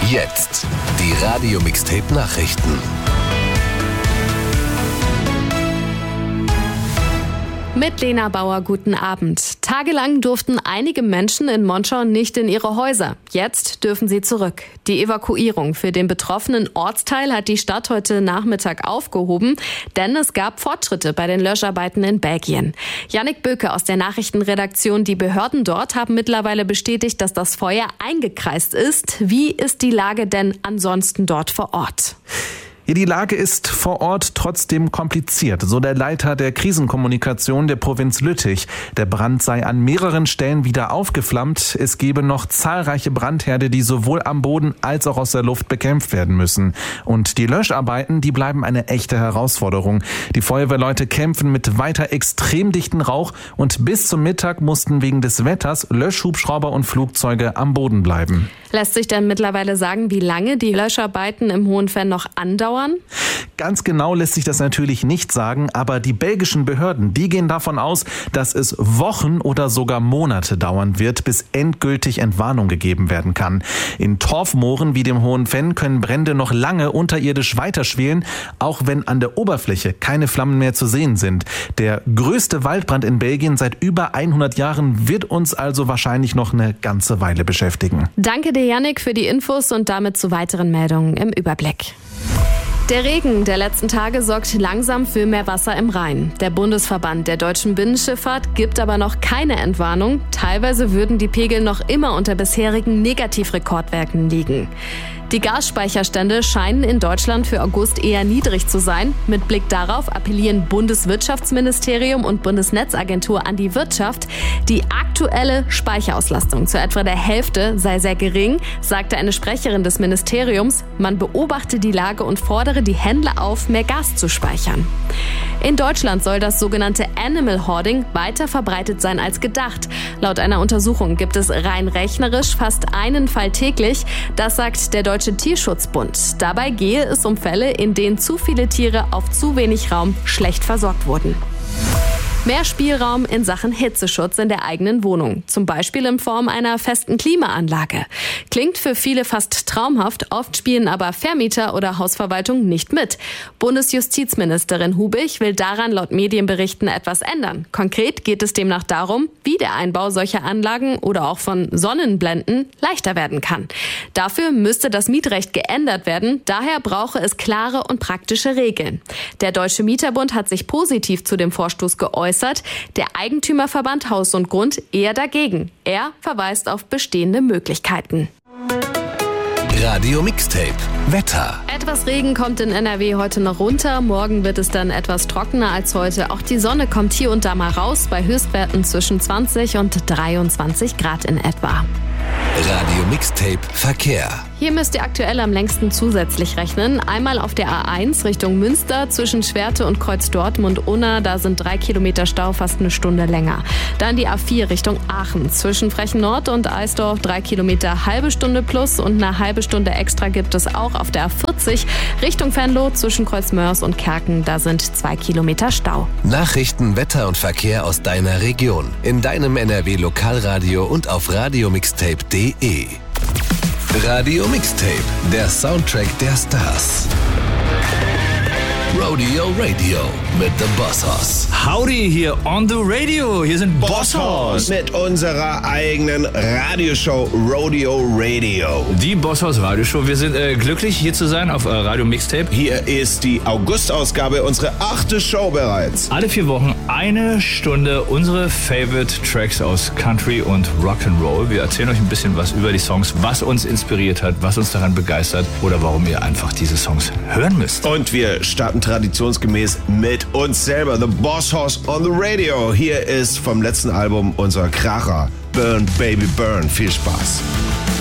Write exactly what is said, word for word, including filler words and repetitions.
Jetzt die Radio-Mixtape-Nachrichten. Mit Lena Bauer, guten Abend. Tagelang durften einige Menschen in Monschau nicht in ihre Häuser. Jetzt dürfen sie zurück. Die Evakuierung für den betroffenen Ortsteil hat die Stadt heute Nachmittag aufgehoben, denn es gab Fortschritte bei den Löscharbeiten in Belgien. Jannik Böke aus der Nachrichtenredaktion. Die Behörden dort haben mittlerweile bestätigt, dass das Feuer eingekreist ist. Wie ist die Lage denn ansonsten dort vor Ort? Ja, die Lage ist vor Ort trotzdem kompliziert, so der Leiter der Krisenkommunikation der Provinz Lüttich. Der Brand sei an mehreren Stellen wieder aufgeflammt. Es gebe noch zahlreiche Brandherde, die sowohl am Boden als auch aus der Luft bekämpft werden müssen. Und die Löscharbeiten, die bleiben eine echte Herausforderung. Die Feuerwehrleute kämpfen mit weiter extrem dichten Rauch und bis zum Mittag mussten wegen des Wetters Löschhubschrauber und Flugzeuge am Boden bleiben. Lässt sich denn mittlerweile sagen, wie lange die Löscharbeiten im Hohenvenn noch andauern? Ganz genau lässt sich das natürlich nicht sagen, aber die belgischen Behörden, die gehen davon aus, dass es Wochen oder sogar Monate dauern wird, bis endgültig Entwarnung gegeben werden kann. In Torfmooren wie dem Hohenvenn können Brände noch lange unterirdisch weiterschwelen, auch wenn an der Oberfläche keine Flammen mehr zu sehen sind. Der größte Waldbrand in Belgien seit über hundert Jahren wird uns also wahrscheinlich noch eine ganze Weile beschäftigen. Danke dir, Jannik, für die Infos und damit zu weiteren Meldungen im Überblick. Der Regen der letzten Tage sorgt langsam für mehr Wasser im Rhein. Der Bundesverband der deutschen Binnenschifffahrt gibt aber noch keine Entwarnung. Teilweise würden die Pegel noch immer unter bisherigen Negativrekordwerten liegen. Die Gasspeicherstände scheinen in Deutschland für August eher niedrig zu sein. Mit Blick darauf appellieren Bundeswirtschaftsministerium und Bundesnetzagentur an die Wirtschaft. Die aktuelle Speicherauslastung zu etwa der Hälfte sei sehr gering, sagte eine Sprecherin des Ministeriums. Man beobachte die Lage und fordere die Händler auf, mehr Gas zu speichern. In Deutschland soll das sogenannte Animal Hoarding weiter verbreitet sein als gedacht. Laut einer Untersuchung gibt es rein rechnerisch fast einen Fall täglich. Das sagt der Deutsche Tierschutzbund. Dabei gehe es um Fälle, in denen zu viele Tiere auf zu wenig Raum schlecht versorgt wurden. Mehr Spielraum in Sachen Hitzeschutz in der eigenen Wohnung, zum Beispiel in Form einer festen Klimaanlage. Klingt für viele fast traumhaft, oft spielen aber Vermieter oder Hausverwaltung nicht mit. Bundesjustizministerin Hubich will daran laut Medienberichten etwas ändern. Konkret geht es demnach darum, wie der Einbau solcher Anlagen oder auch von Sonnenblenden leichter werden kann. Dafür müsste das Mietrecht geändert werden, daher brauche es klare und praktische Regeln. Der Deutsche Mieterbund hat sich positiv zu dem Vorstoß geäußert. Der Eigentümerverband Haus und Grund eher dagegen. Er verweist auf bestehende Möglichkeiten. Radio Mixtape Wetter. Etwas Regen kommt in N R W heute noch runter. Morgen wird es dann etwas trockener als heute. Auch die Sonne kommt hier und da mal raus bei Höchstwerten zwischen zwanzig und dreiundzwanzig Grad in etwa. Radio Mixtape Verkehr. Hier müsst ihr aktuell am längsten zusätzlich rechnen. Einmal auf der A eins Richtung Münster zwischen Schwerte und Kreuz Dortmund-Unna. Da sind drei Kilometer Stau, fast eine Stunde länger. Dann die A vier Richtung Aachen zwischen Frechen Nord und Eisdorf. Drei Kilometer, halbe Stunde plus und eine halbe Stunde extra gibt es auch auf der A vierzig Richtung Venlo zwischen Kreuzmörs und Kerken. Da sind zwei Kilometer Stau. Nachrichten, Wetter und Verkehr aus deiner Region. In deinem N R W-Lokalradio und auf radiomixtape punkt de. Radio Mixtape, der Soundtrack der Stars. Rodeo Radio mit The Boss Hoss. Howdy hier on the Radio. Hier sind Boss Hoss. Mit unserer eigenen Radioshow Rodeo Radio. Die Boss Hoss Radioshow. Wir sind äh, glücklich, hier zu sein auf äh, Radio Mixtape. Hier ist die August-Ausgabe, unsere achte Show bereits. Alle vier Wochen eine Stunde unsere Favorite Tracks aus Country und Rock'n'Roll. Wir erzählen euch ein bisschen was über die Songs, was uns inspiriert hat, was uns daran begeistert oder warum ihr einfach diese Songs hören müsst. Und wir starten traditionsgemäß mit uns selber, The Boss Hoss on the Radio. Hier ist vom letzten Album unser Kracher, Burn Baby Burn. Viel Spaß.